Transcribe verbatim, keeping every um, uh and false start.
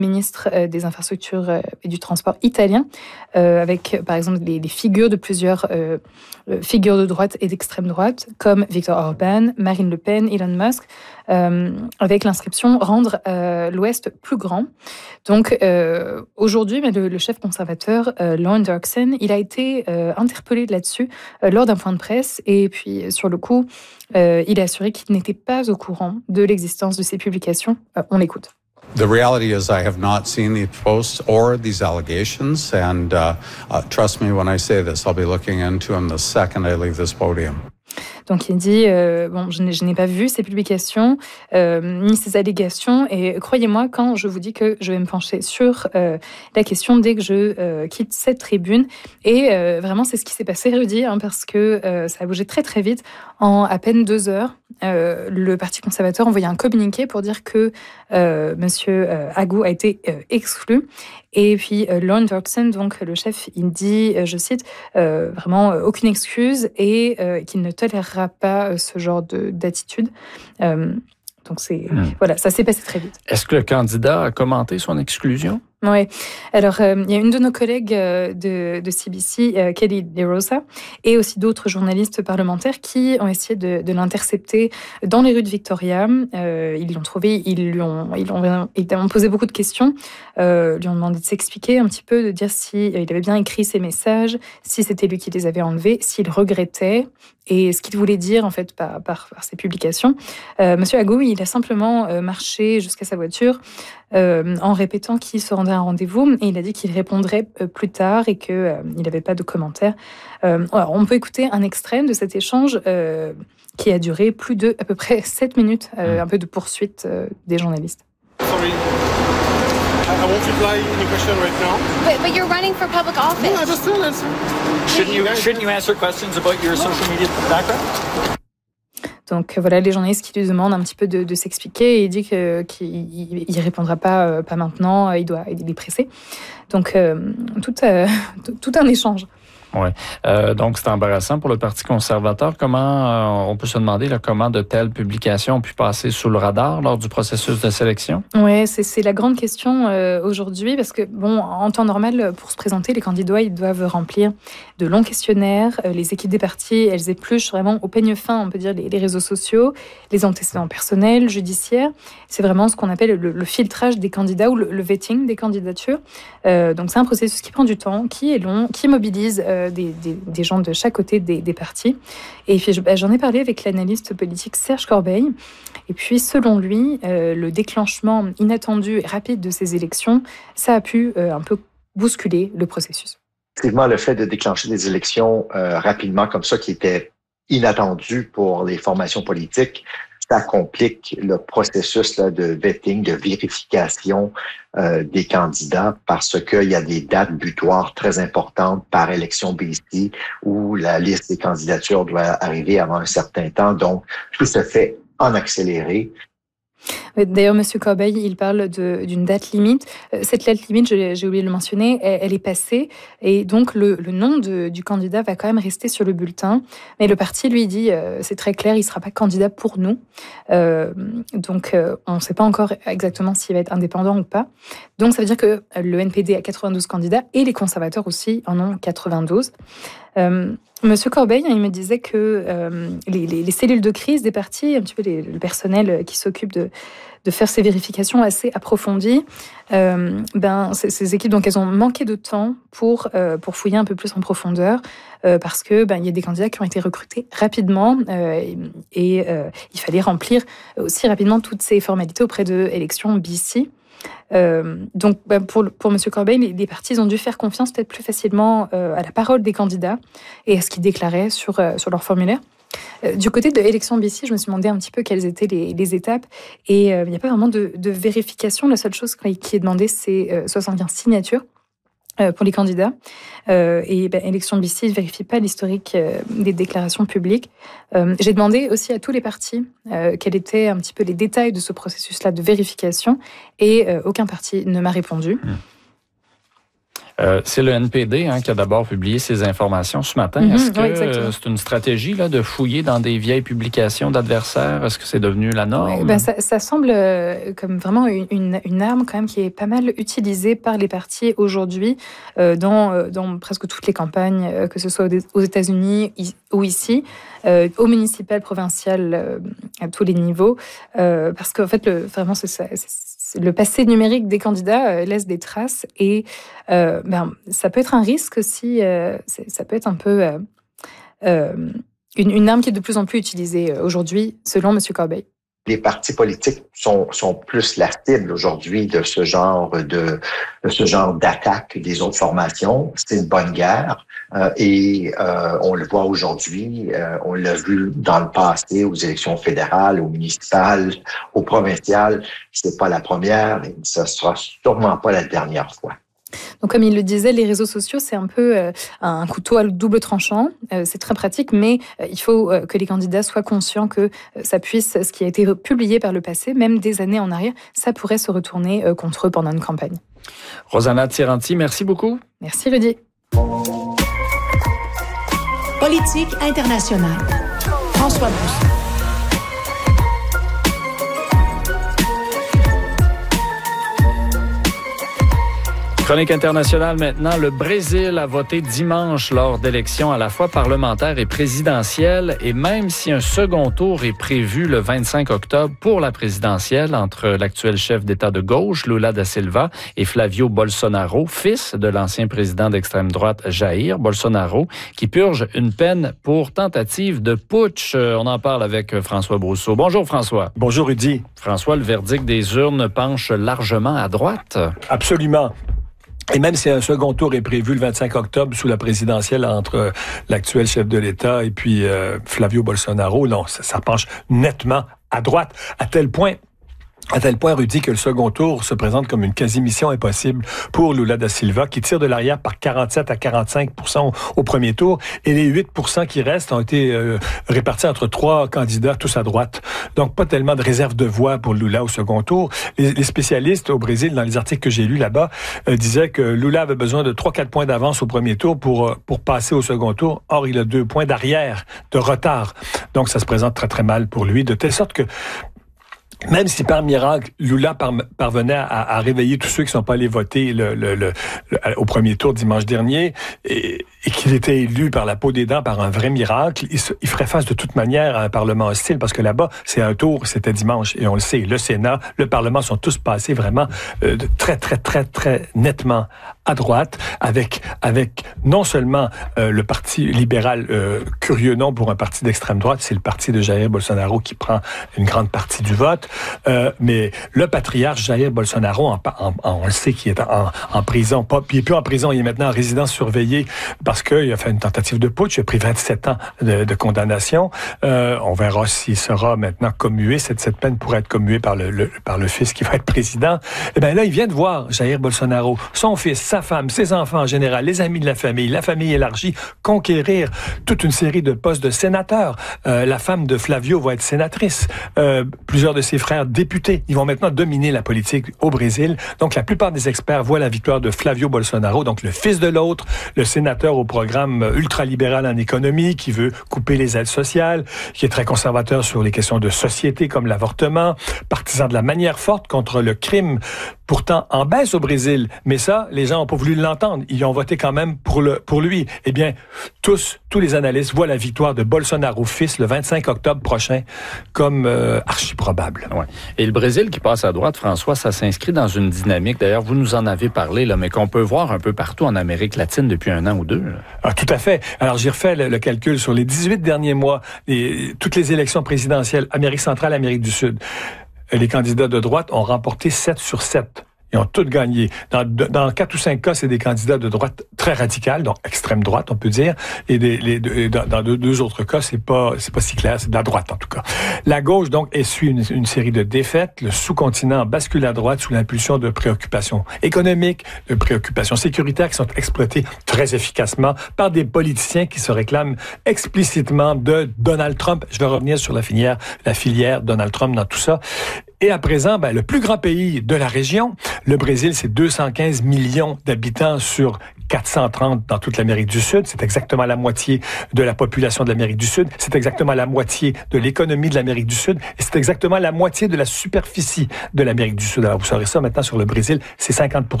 ministre euh, des infrastructures euh, et du transport italien, euh, avec par exemple les, les figures de plusieurs euh, figures de droite et d'extrême droite, comme Viktor Orban, Marine Le Pen, Elon Musk, euh, avec l'inscription « Rendre euh, l'Ouest plus grand ». Donc euh, aujourd'hui, le, le chef conservateur, euh, Lorne Dirksen, il a été euh, interpellé là-dessus euh, lors d'un point de presse, et puis sur le coup, euh, il a assuré qu'il n'était pas au courant de l'existence de ces publications. Euh, on l'écoute. The reality is I have not seen these posts or these allegations, and uh, uh, trust me when I say this, I'll be looking into them the second I leave this podium. Donc il dit, euh, bon, je n'ai, je n'ai pas vu ces publications, euh, ni ces allégations, et croyez-moi quand je vous dis que je vais me pencher sur euh, la question dès que je euh, quitte cette tribune. Et euh, vraiment, c'est ce qui s'est passé, Rudy, hein, parce que euh, ça a bougé très très vite. En à peine deux heures, euh, le Parti conservateur envoyait un communiqué pour dire que euh, Monsieur euh, Agnew a été euh, exclu. Et puis euh, Lorne Dirksen, donc le chef, il dit, euh, je cite, euh, vraiment euh, aucune excuse et euh, qu'il ne tolérera pas euh, ce genre de, d'attitude. Euh, donc c'est mmh. voilà, ça s'est passé très vite. Est-ce que le candidat a commenté son exclusion? Oui. Alors, euh, il y a une de nos collègues euh, de, de C B C, euh, Kelly DeRosa, et aussi d'autres journalistes parlementaires qui ont essayé de, de l'intercepter dans les rues de Victoria. Euh, ils l'ont trouvé, ils lui ont, ils ont, ils ont posé beaucoup de questions, euh, lui ont demandé de s'expliquer un petit peu, de dire si il avait bien écrit ses messages, si c'était lui qui les avait enlevés, s'il regrettait, et ce qu'il voulait dire en fait par, par, par ses publications. Euh, Monsieur Agnew, il a simplement euh, marché jusqu'à sa voiture euh, en répétant qu'il se rendait à un rendez-vous, et il a dit qu'il répondrait euh, plus tard et qu'il euh, n'avait pas de commentaires. Euh, alors, on peut écouter un extrait de cet échange euh, qui a duré plus de à peu près sept minutes, euh, mmh. un peu de poursuite euh, des journalistes. Sorry. I won't reply any question right now. But, but you're running for public office. Yeah, just still answer. Shouldn't you, shouldn't you answer questions about your social media background? Donc voilà, les journalistes qui lui demandent un petit peu de, de s'expliquer, et il dit que, qu'il ne répondra pas, euh, pas maintenant, il, doit, il est pressé. Donc euh, tout, euh, tout, tout un échange. Oui. Euh, donc, c'est embarrassant pour le Parti conservateur. Comment, euh, on peut se demander là, comment de telles publications ont pu passer sous le radar lors du processus de sélection? Oui, c'est, c'est la grande question euh, aujourd'hui, parce que, bon, en temps normal, pour se présenter, les candidats, ils doivent remplir de longs questionnaires. Euh, les équipes des partis, elles épluchent vraiment au peigne fin, on peut dire, les, les réseaux sociaux, les antécédents personnels, judiciaires. C'est vraiment ce qu'on appelle le, le filtrage des candidats ou le, le vetting des candidatures. Euh, donc, c'est un processus qui prend du temps, qui est long, qui mobilise euh, Des, des, des gens de chaque côté des, des partis. Et puis j'en ai parlé avec l'analyste politique Serge Corbeil. Et puis selon lui, euh, le déclenchement inattendu et rapide de ces élections, ça a pu euh, un peu bousculer le processus. Effectivement, le fait de déclencher des élections euh, rapidement comme ça, qui était inattendu pour les formations politiques, ça complique le processus là, de vetting, de vérification euh, des candidats, parce qu'il y a des dates butoirs très importantes par élection B C où la liste des candidatures doit arriver avant un certain temps. Donc, tout se fait en accéléré. D'ailleurs, M. Corbeil, il parle de, d'une date limite. Cette date limite, j'ai, j'ai oublié de le mentionner, elle, elle est passée. Et donc, le, le nom de, du candidat va quand même rester sur le bulletin. Mais le parti, lui, dit, euh, c'est très clair, il ne sera pas candidat pour nous. Euh, donc, euh, on ne sait pas encore exactement s'il va être indépendant ou pas. Donc, ça veut dire que le N P D a quatre-vingt-douze candidats et les conservateurs aussi en ont quatre-vingt-douze. Euh, Monsieur Corbeil, il me disait que euh, les, les, les cellules de crise des partis, un petit peu les, le personnel qui s'occupe de, de faire ces vérifications assez approfondies, euh, ben, ces, ces équipes, donc, elles ont manqué de temps pour, euh, pour fouiller un peu plus en profondeur, euh, parce que ben, il y a des candidats qui ont été recrutés rapidement euh, et, et euh, il fallait remplir aussi rapidement toutes ces formalités auprès de élections B C. Euh, donc, bah, pour, pour M. Corbeil, les, les partis ont dû faire confiance peut-être plus facilement euh, à la parole des candidats et à ce qu'ils déclaraient sur, euh, sur leur formulaire. Euh, du côté de l'élection B C, je me suis demandé un petit peu quelles étaient les, les étapes, et il euh, n'y a pas vraiment de, de vérification. La seule chose qui est demandée, c'est euh, soixante-quinze signatures euh, pour les candidats. Euh, et ben, élection B C ne vérifie pas l'historique euh, des déclarations publiques. Euh, j'ai demandé aussi à tous les partis euh, quels étaient un petit peu les détails de ce processus-là de vérification, et euh, aucun parti ne m'a répondu. Mmh. Euh, c'est le N P D hein, qui a d'abord publié ces informations ce matin. Mm-hmm, Est-ce que oui, euh, c'est une stratégie là, de fouiller dans des vieilles publications d'adversaires? Est-ce que c'est devenu la norme? Oui, ben ça, ça semble euh, comme vraiment une, une, une arme quand même qui est pas mal utilisée par les partis aujourd'hui euh, dans, euh, dans presque toutes les campagnes, euh, que ce soit aux États-Unis ou ici, euh, au municipal, provincial, euh, à tous les niveaux, euh, parce qu'en fait, le, vraiment, c'est ça. C'est, le passé numérique des candidats euh, laisse des traces et euh, ben, ça peut être un risque aussi, euh, ça peut être un peu euh, euh, une, une arme qui est de plus en plus utilisée aujourd'hui, selon M. Corbeil. Les partis politiques sont, sont plus la cible aujourd'hui de ce genre de, de ce genre d'attaque des autres formations. C'est une bonne guerre euh, et euh, on le voit aujourd'hui. Euh, on l'a vu dans le passé aux élections fédérales, aux municipales, aux provinciales. C'est pas la première et ce sera sûrement pas la dernière fois. Donc, comme il le disait, les réseaux sociaux, c'est un peu euh, un couteau à double tranchant. Euh, c'est très pratique, mais euh, il faut euh, que les candidats soient conscients que euh, ça puisse, ce qui a été publié par le passé, même des années en arrière, ça pourrait se retourner euh, contre eux pendant une campagne. Rosanna Tiranti, merci beaucoup. Merci, Rudy. Politique internationale. François Brousseau. Chronique internationale maintenant. Le Brésil a voté dimanche lors d'élections à la fois parlementaires et présidentielles. Et même si un second tour est prévu le vingt-cinq octobre pour la présidentielle entre l'actuel chef d'État de gauche, Lula da Silva, et Flavio Bolsonaro, fils de l'ancien président d'extrême droite Jair Bolsonaro, qui purge une peine pour tentative de putsch. On en parle avec François Brousseau. Bonjour François. Bonjour Rudy. François, le verdict des urnes penche largement à droite. Absolument. Et même si un second tour est prévu le vingt-cinq octobre sous la présidentielle entre l'actuel chef de l'État et puis euh, Flavio Bolsonaro, non, ça, ça penche nettement à droite, à tel point... À tel point, Rudy, que le second tour se présente comme une quasi-mission impossible pour Lula da Silva, qui tire de l'arrière par quarante-sept à quarante-cinq pour cent au premier tour. Et les huit pour cent qui restent ont été euh, répartis entre trois candidats, tous à droite. Donc, pas tellement de réserve de voix pour Lula au second tour. Les, les spécialistes au Brésil, dans les articles que j'ai lus là-bas, euh, disaient que Lula avait besoin de trois quatre points d'avance au premier tour pour, euh, pour passer au second tour. Or, il a deux points d'arrière, de retard. Donc, ça se présente très, très mal pour lui, de telle sorte que même si par miracle, Lula par, parvenait à, à réveiller tous ceux qui ne sont pas allés voter le, le, le, le, au premier tour dimanche dernier et, et qu'il était élu par la peau des dents par un vrai miracle, il, se, il ferait face de toute manière à un Parlement hostile parce que là-bas, c'est un tour, c'était dimanche et on le sait, le Sénat, le Parlement sont tous passés vraiment euh, de très, très, très, très nettement à droite avec, avec non seulement euh, le Parti libéral, euh, curieux nom pour un parti d'extrême droite, c'est le parti de Jair Bolsonaro qui prend une grande partie du vote. Euh, mais le patriarche Jair Bolsonaro, en, en, en, on le sait qu'il est en, en prison, pas, puis il est plus en prison, il est maintenant en résidence surveillée parce qu'il a fait une tentative de putsch, il a pris vingt-sept ans de, de condamnation. Euh, on verra s'il sera maintenant commué, cette, cette peine pourrait être commuée par le, le, par le fils qui va être président. Et bien là, il vient de voir Jair Bolsonaro, son fils, sa femme, ses enfants en général, les amis de la famille, la famille élargie, conquérir toute une série de postes de sénateurs. Euh, la femme de Flavio va être sénatrice. Euh, plusieurs de ses frères députés. Ils vont maintenant dominer la politique au Brésil. Donc, la plupart des experts voient la victoire de Flavio Bolsonaro, donc le fils de l'autre, le sénateur au programme ultralibéral en économie, qui veut couper les aides sociales, qui est très conservateur sur les questions de société comme l'avortement, partisan de la manière forte contre le crime, pourtant en baisse au Brésil. Mais ça, les gens n'ont pas voulu l'entendre. Ils ont voté quand même pour, le, pour lui. Eh bien, tous, tous les analystes voient la victoire de Bolsonaro fils le vingt-cinq octobre prochain comme euh, archi probable. Ouais. Et le Brésil qui passe à droite, François, ça s'inscrit dans une dynamique, d'ailleurs, vous nous en avez parlé, là, mais qu'on peut voir un peu partout en Amérique latine depuis un an ou deux. Ah, tout à fait. Alors, j'ai refait le, le calcul sur les dix-huit derniers mois, et toutes les élections présidentielles, Amérique centrale, Amérique du Sud. Les candidats de droite ont remporté sept sur sept. Ils ont tous gagné. Dans, dans quatre ou cinq cas, c'est des candidats de droite très radicales, donc extrême droite, on peut dire. Et des, les, dans, dans deux, deux autres cas, c'est pas, c'est pas si clair, c'est de la droite en tout cas. La gauche, donc, essuie une, une série de défaites. Le sous-continent bascule à droite sous l'impulsion de préoccupations économiques, de préoccupations sécuritaires qui sont exploitées très efficacement par des politiciens qui se réclament explicitement de Donald Trump. Je vais revenir sur la filière, la filière Donald Trump dans tout ça. Et à présent, ben, le plus grand pays de la région, le Brésil, c'est deux cent quinze millions d'habitants sur quatre cent trente dans toute l'Amérique du Sud. C'est exactement la moitié de la population de l'Amérique du Sud. C'est exactement la moitié de l'économie de l'Amérique du Sud. Et c'est exactement la moitié de la superficie de l'Amérique du Sud. Alors, vous saurez ça maintenant sur le Brésil, c'est cinquante pour cent